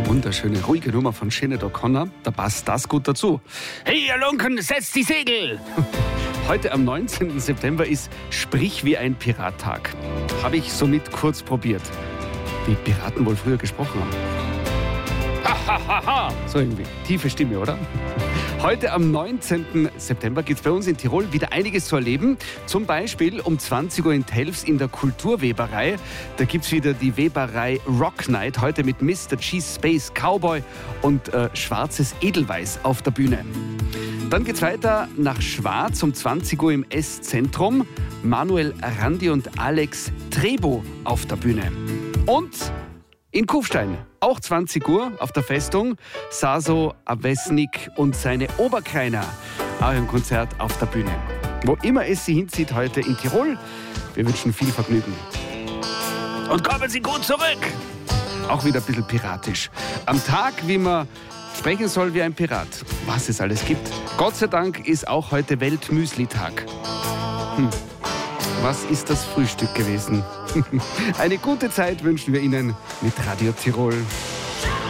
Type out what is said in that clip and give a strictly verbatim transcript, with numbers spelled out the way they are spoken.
Wunderschöne, ruhige Nummer von Sinead O'Connor. Da passt das gut dazu. Hey, ihr Lunken, setzt die Segel! Heute am neunzehnten September ist Sprich wie ein Pirat-Tag. Habe ich somit kurz probiert. Wie Piraten wohl früher gesprochen haben. Ha, ha, ha, ha. So irgendwie. Tiefe Stimme, oder? Heute am neunzehnten September gibt es bei uns in Tirol wieder einiges zu erleben. Zum Beispiel um zwanzig Uhr in Telfs in der Kulturweberei. Da gibt es wieder die Weberei Rock Night. Heute mit Mister G Space Cowboy und äh, Schwarzes Edelweiß auf der Bühne. Dann geht's weiter nach Schwarz um zwanzig Uhr im S-Zentrum. Manuel Randi und Alex Trebo auf der Bühne. Und in Kufstein, auch zwanzig Uhr auf der Festung, Saso Avesnik und seine Oberkreiner. Auch ein Konzert auf der Bühne. Wo immer es Sie hinzieht heute in Tirol, wir wünschen viel Vergnügen. Und kommen Sie gut zurück! Auch wieder ein bisschen piratisch. Am Tag, wie man sprechen soll wie ein Pirat. Was es alles gibt. Gott sei Dank ist auch heute Weltmüsli-Tag. Hm. Was ist das Frühstück gewesen? Eine gute Zeit wünschen wir Ihnen mit Radio Tirol.